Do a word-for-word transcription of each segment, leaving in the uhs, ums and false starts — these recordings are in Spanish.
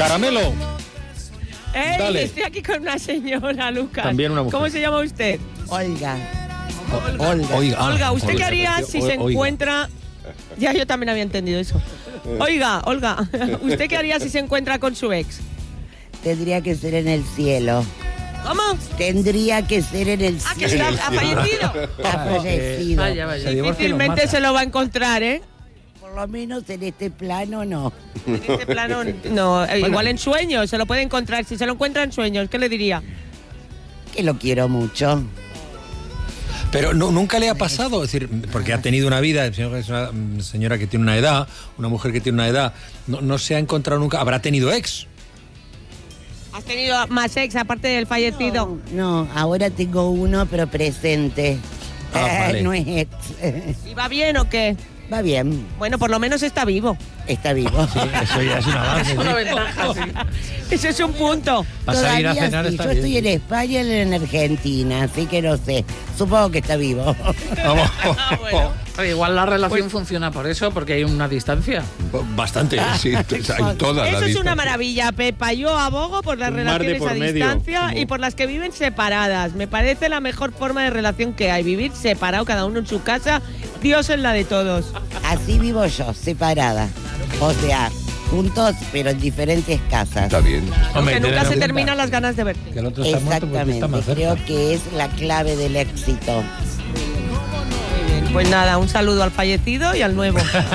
Caramelo. Ey, Dale. estoy aquí con una señora, Lucas. También una mujer. ¿Cómo se llama usted? Olga. Olga. Oiga, Olga, ¿usted Olga. qué haría si se Oiga. encuentra... Ya, yo también había entendido eso. Oiga, Olga, ¿usted qué haría si se encuentra con su ex? Tendría que ser en el cielo. ¿Cómo? Tendría que ser en el Ah, que cielo. está, ha fallecido. Ha fallecido. Vaya, vaya. Se divorcia y los Difícilmente mata. se lo va a encontrar, ¿eh? Por lo menos en este plano no. En este plano, no. Eh, Igual en sueños, se lo puede encontrar. Si se lo encuentra en sueños, ¿qué le diría? Que lo quiero mucho. Pero no, nunca le ha pasado, es decir, porque ha tenido una vida, es una señora que tiene una edad, una mujer que tiene una edad, no, no se ha encontrado nunca, habrá tenido ex. ¿Has tenido más ex aparte del fallecido? No, ahora tengo uno, pero presente. Ah, Eh, vale. No es ex. ¿Y va bien o qué? Va bien, Bueno, por lo menos está vivo. está vivo. Eso ya es un avance. Es una ventaja, sí. Ese es un punto. Vas a ir a Todavía cenar sí. está Yo bien. estoy en España y él en Argentina, así que no sé. Supongo que está vivo. Vamos. Ah, bueno. Oye, igual la relación Pues- funciona por eso, porque hay una distancia. Bastante, sí, hay todas Eso las es una distancias. maravilla, Pepa. Yo abogo por las Un mar de relaciones por a medio, distancia como- y por las que viven separadas. Me parece la mejor forma de relación que hay. Vivir separado, cada uno en su casa, Dios en la de todos. Así vivo yo, separada. O sea, juntos, pero en diferentes casas. Está bien. Hombre, que nunca ten en se cuenta terminan las ganas de verte. Que el otro está muerto porque está Exactamente, más cerca. creo que es la clave del éxito. Muy bien, pues nada, un saludo al fallecido y al nuevo.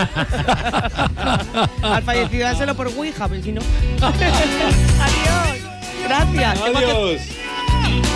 Al fallecido, dáselo por Ouija, pero si no. Adiós. Gracias. Tengo que- Adiós.